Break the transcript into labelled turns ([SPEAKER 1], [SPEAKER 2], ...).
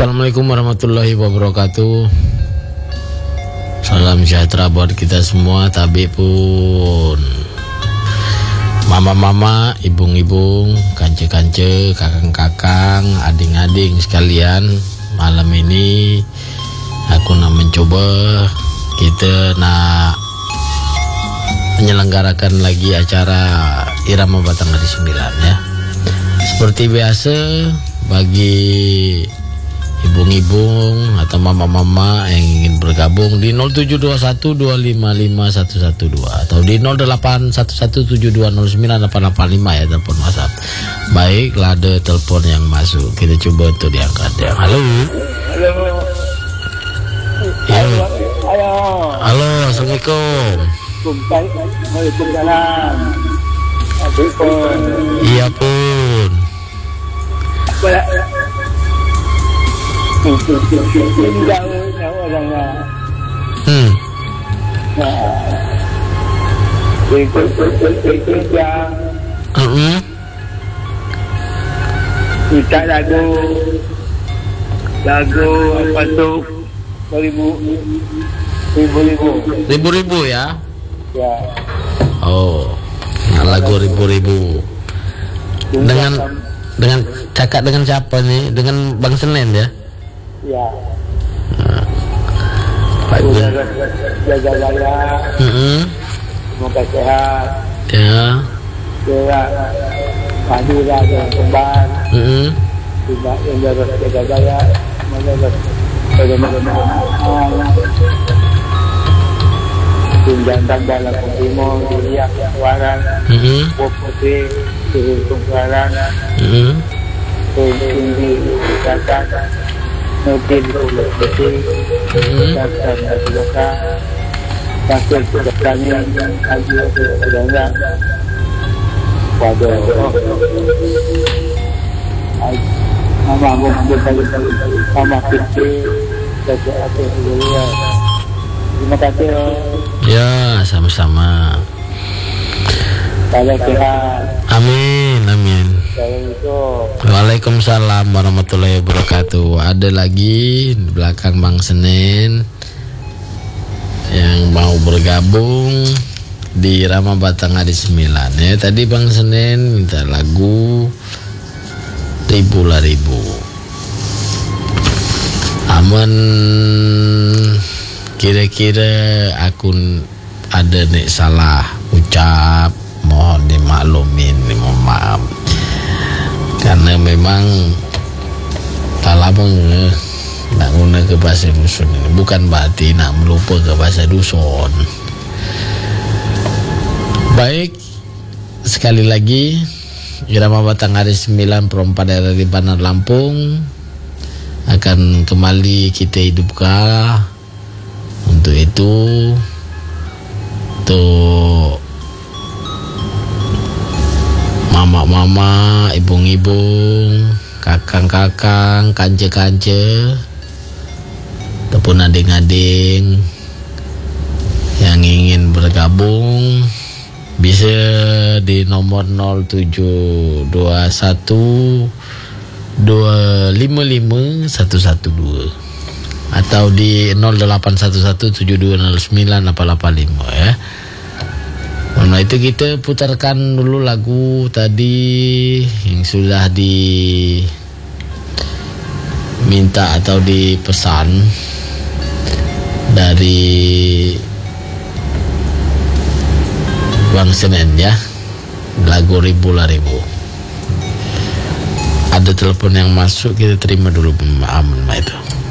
[SPEAKER 1] Assalamualaikum warahmatullahi wabarakatuh. Salam sejahtera buat kita semua, tabi pun mama-mama, ibung-ibung, kance-kance, kakang-kakang, ading-ading sekalian. Malam ini aku nak mencoba, kita nak menyelenggarakan lagi acara Irama Batang Hari 9 ya. Seperti biasa, bagi ibung-ibung atau mama-mama yang ingin bergabung di 0721255112 atau di 081172098885 ya, telepon WhatsApp. Baiklah, ada telepon yang masuk, kita coba untuk diangkat ya. Halo. Ya. Halo, assalamualaikum.
[SPEAKER 2] Waalaikumsalam.
[SPEAKER 1] Iya pun.
[SPEAKER 2] Kita lagu apa tu?
[SPEAKER 1] Ribu-ribu ya.
[SPEAKER 2] Ya.
[SPEAKER 1] Oh, nah, lagu ribu-ribu. Dengan cakap dengan siapa nih? Dengan Bang Senen ya?
[SPEAKER 2] Ya.
[SPEAKER 1] Nah,
[SPEAKER 2] jaga-jaga. Semoga sehat.
[SPEAKER 1] Ya.
[SPEAKER 2] Sehat. Maju lagi kembang. Tidak yang jaga-jaga. Tunjangan dalam timur dilihat waran, putih tunggaran, tinggi kata, mungkin putih, kata kata, pasal pertanyaan aja sudah pada mama mama kecil, kata apa dia. Terima kasih.
[SPEAKER 1] Ya, sama-sama.
[SPEAKER 2] Salam sehat.
[SPEAKER 1] Amin, amin. Waalaikumsalam warahmatullahi wabarakatuh. Ada lagi di belakang Bang Senen yang mau bergabung di Irama Batang Hari 9 ya. Tadi Bang Senen minta lagu Ribu lah Ribu. Aman, kira-kira aku ada nek salah ucap, mohon dimaklumin, mohon maaf. Karena memang kalau nak guna ke bahasa dusun ini bukan berarti nak melupa ke bahasa dusun. Baik, sekali lagi Irama Batang Hari 9 perempat daerah di Bandar Lampung akan kembali kita hidupkan. Untuk itu, untuk mama-mama, ibung-ibung, kakang-kakang, kance-kance, ataupun ading-ading yang ingin bergabung, bisa di nomor 0721 255 112 atau di 081172098885 ya. Nah, itu kita putarkan dulu lagu tadi yang sudah diminta atau dipesan dari Bang Senen ya. Lagu Ribu lah Ribu. Ada telepon yang masuk, kita terima dulu. Aman itu.